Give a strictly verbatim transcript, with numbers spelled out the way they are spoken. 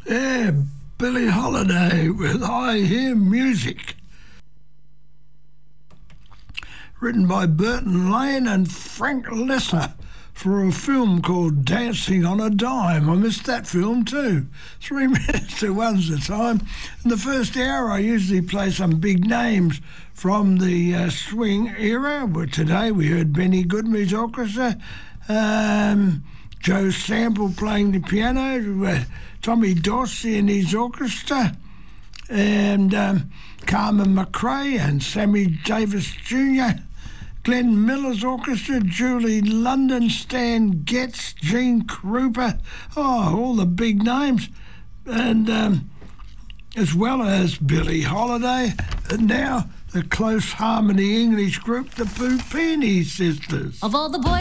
Yeah, Billie Holiday with I Hear Music. Written by Burton Lane and Frank Lesser for a film called Dancing on a Dime. I missed that film too. Three minutes to one's the time. In the first hour I usually play some big names from the uh, swing era. Well, today we heard Benny Goodman's orchestra, um, Joe Sample playing the piano, uh, Tommy Dorsey and his orchestra, and um, Carmen McRae and Sammy Davis Junior, Glenn Miller's orchestra, Julie London, Stan Getz, Gene Krupa, oh, all the big names, and um, as well as Billie Holiday, and now the Close Harmony English group, the Pupini Sisters. Of all the boys